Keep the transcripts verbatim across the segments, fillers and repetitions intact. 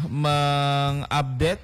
mengupdate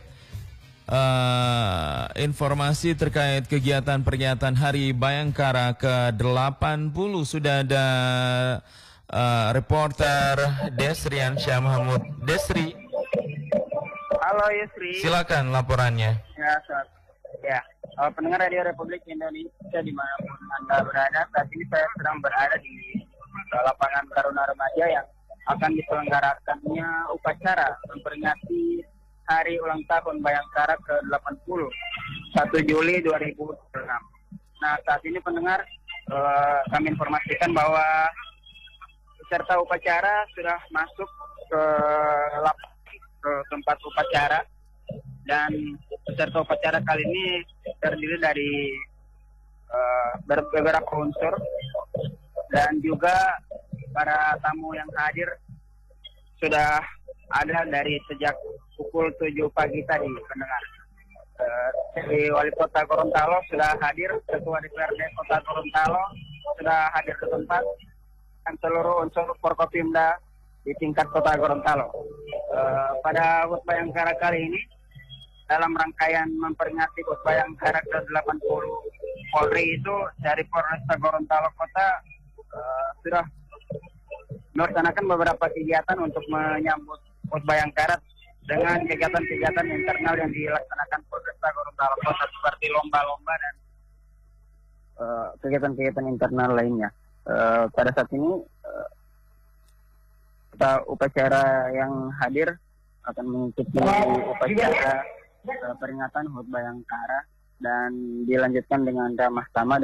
uh, informasi terkait kegiatan-kegiatan Hari Bayangkara ke delapan puluh. Sudah ada uh, reporter Desri Ansyah Mahmud. Desri. Halo Yusri. Silakan laporannya. Ya, saat, ya. Uh, pendengar Radio Republik Indonesia dimanapun Anda berada, saat ini saya sedang berada di uh, lapangan Taruna Remaja yang akan diselenggarakannya upacara memperingati Hari Ulang Tahun Bayangkara ke delapan puluh, satu Juli dua ribu dua puluh enam. Nah, saat ini pendengar, uh, kami informasikan bahwa peserta upacara sudah masuk ke lapangan, ke tempat upacara, dan peserta upacara kali ini terdiri dari uh, beberapa unsur dan juga para tamu yang hadir sudah ada dari sejak pukul tujuh pagi tadi, pendengar. Uh, dari Wali Kota Gorontalo sudah hadir, Ketua D P R D Kota Gorontalo sudah hadir ke tempat, dan seluruh unsur Forkopimda di tingkat Kota Gorontalo. Uh, pada H U T Bayangkara kali ini, dalam rangkaian memperingati H U T Bayangkara ke delapan puluh, Polri itu dari Polresta Gorontalo Kota uh, sudah melaksanakan beberapa kegiatan untuk menyambut H U T Bayangkara dengan kegiatan-kegiatan internal yang dilaksanakan Polresta Gorontalo Kota seperti lomba-lomba dan uh, kegiatan-kegiatan internal lainnya. Uh, pada saat ini uh, kita upacara yang hadir akan mengikuti upacara uh, peringatan H U T Bayangkara dan dilanjutkan dengan ramah tamah